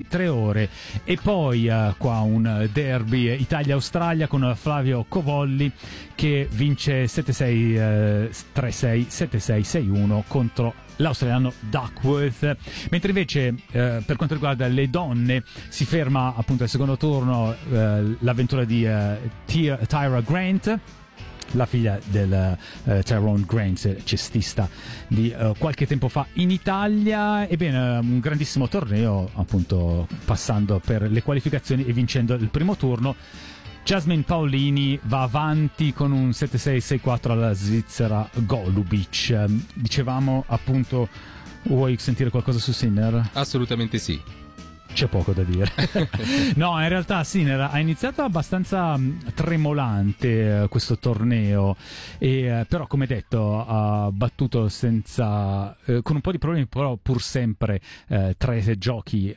3 ore. E poi qua un derby Italia-Australia con Flavio Covolli che vince 7-6, 3-6, 7-6, 6-1 contro l'australiano Duckworth. Mentre invece per quanto riguarda le donne si ferma appunto al secondo turno l'avventura di Tyra Grant, la figlia del Tyrone Grant, cestista di qualche tempo fa in Italia. Ebbene, un grandissimo torneo, appunto passando per le qualificazioni e vincendo il primo turno. Jasmine Paolini va avanti con un 7-6, 6-4 alla Svizzera Golubic. Dicevamo appunto, vuoi sentire qualcosa su Sinner? Assolutamente sì. C'è poco da dire. No, in realtà Sinner ha iniziato abbastanza tremolante questo torneo, e però come detto ha battuto senza con un po' di problemi, però pur sempre 3 giochi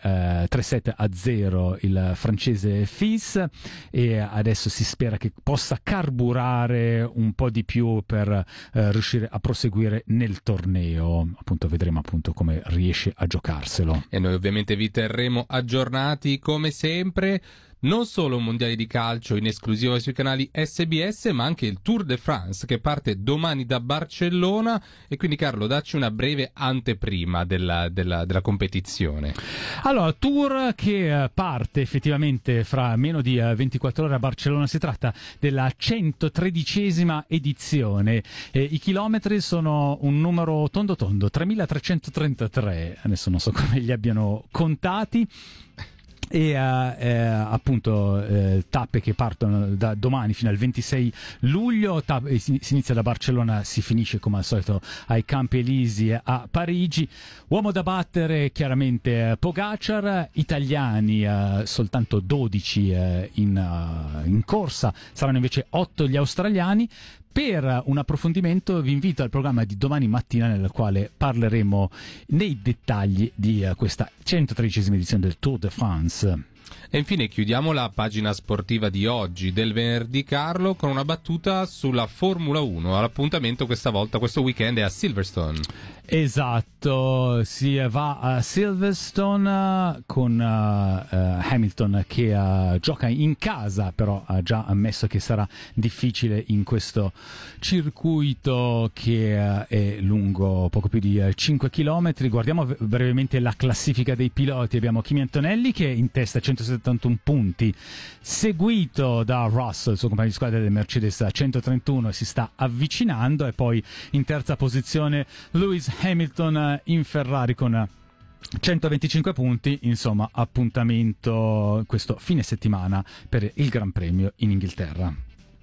3-7-0 il francese Fils, e adesso si spera che possa carburare un po' di più per riuscire a proseguire nel torneo. Appunto vedremo appunto come riesce a giocarselo, e noi ovviamente vi terremo aggiornati come sempre. Non solo un mondiale di calcio in esclusiva sui canali SBS, ma anche il Tour de France che parte domani da Barcellona. E quindi Carlo, dacci una breve anteprima della competizione. Allora, Tour che parte effettivamente fra meno di 24 ore a Barcellona. Si tratta della 113esima edizione. I chilometri sono un numero tondo 3.333, adesso non so come li abbiano contati. E appunto tappe che partono da domani fino al 26 luglio. Si inizia da Barcellona, si finisce come al solito ai Campi Elisi a Parigi. Uomo da battere chiaramente Pogacar, italiani soltanto 12 in corsa, saranno invece 8 gli australiani. Per un approfondimento vi invito al programma di domani mattina, nel quale parleremo nei dettagli di questa 113esima edizione del Tour de France. E infine chiudiamo la pagina sportiva di oggi, del venerdì, Carlo, con una battuta sulla Formula 1. L'appuntamento questa volta, questo weekend, è a Silverstone. Esatto, si va a Silverstone con Hamilton che gioca in casa, però ha già ammesso che sarà difficile in questo circuito che è lungo poco più di 5 km. Guardiamo brevemente la classifica dei piloti. Abbiamo Kimi Antonelli che è in testa a 171 punti, seguito da Russell, il suo compagno di squadra del Mercedes, a 131, e si sta avvicinando. E poi in terza posizione Lewis Hamilton in Ferrari con 125 punti. Insomma, appuntamento questo fine settimana per il Gran Premio in Inghilterra.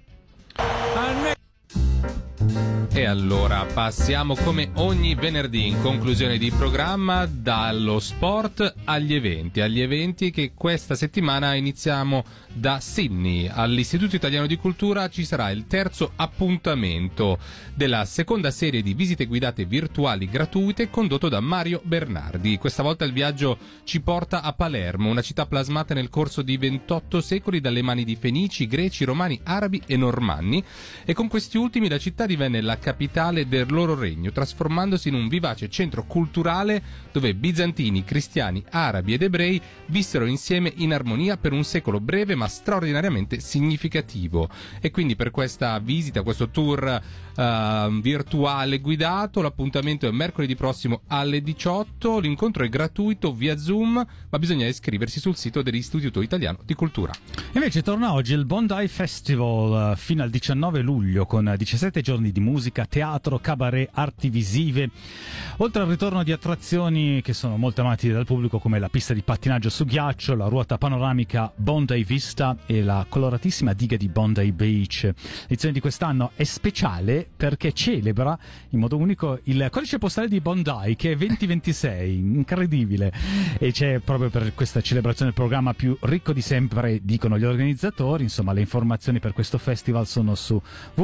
E allora passiamo come ogni venerdì, in conclusione di programma, dallo sport agli eventi che questa settimana iniziamo da Sydney. All'Istituto Italiano di Cultura ci sarà il terzo appuntamento della seconda serie di visite guidate virtuali gratuite condotto da Mario Bernardi. Questa volta il viaggio ci porta a Palermo, una città plasmata nel corso di 28 secoli dalle mani di Fenici, Greci, Romani, Arabi e Normanni, e con questi ultimi la città divenne la capitale del loro regno, trasformandosi in un vivace centro culturale dove bizantini, cristiani, arabi ed ebrei vissero insieme in armonia per un secolo breve ma straordinariamente significativo. E quindi per questa visita, questo tour virtuale guidato, l'appuntamento è mercoledì prossimo alle 18. L'incontro è gratuito via Zoom, ma bisogna iscriversi sul sito dell'Istituto Italiano di Cultura. Invece torna oggi il Bondi Festival fino al 19 luglio con 17 giorni di musica, teatro, cabaret, arti visive, oltre al ritorno di attrazioni che sono molto amati dal pubblico come la pista di pattinaggio su ghiaccio, la ruota panoramica Bondi Vista e la coloratissima diga di Bondi Beach. L'edizione di quest'anno è speciale perché celebra in modo unico il codice postale di Bondi, che è 2026, incredibile, e c'è proprio per questa celebrazione il programma più ricco di sempre, dicono gli organizzatori. Insomma, le informazioni per questo festival sono su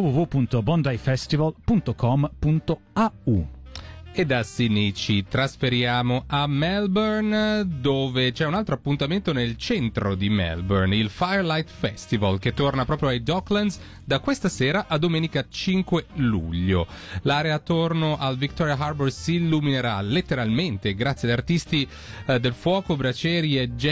www.bondifestival.com.au. E da Sydney ci trasferiamo a Melbourne, dove c'è un altro appuntamento nel centro di Melbourne, il Firelight Festival, che torna proprio ai Docklands da questa sera a domenica 5 luglio. L'area attorno al Victoria Harbour si illuminerà letteralmente grazie ad artisti del fuoco, bracieri e